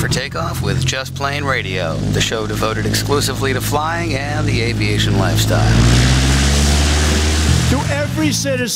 for takeoff with Just Plane Radio, the show devoted exclusively to flying and the aviation lifestyle. To every citizen